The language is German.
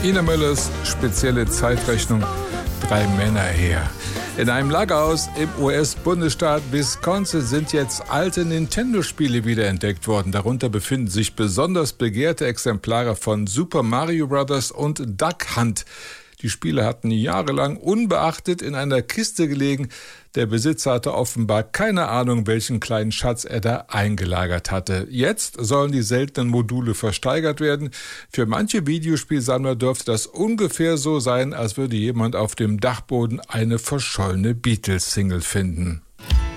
Ina Müllers spezielle Zeitrechnung, 3 Männer her. In einem Lagerhaus im US-Bundesstaat Wisconsin sind jetzt alte Nintendo-Spiele wiederentdeckt worden. Darunter befinden sich besonders begehrte Exemplare von Super Mario Bros. Und Duck Hunt. Die Spiele hatten jahrelang unbeachtet in einer Kiste gelegen. Der Besitzer hatte offenbar keine Ahnung, welchen kleinen Schatz er da eingelagert hatte. Jetzt sollen die seltenen Module versteigert werden. Für manche Videospielsammler dürfte das ungefähr so sein, als würde jemand auf dem Dachboden eine verschollene Beatles-Single finden.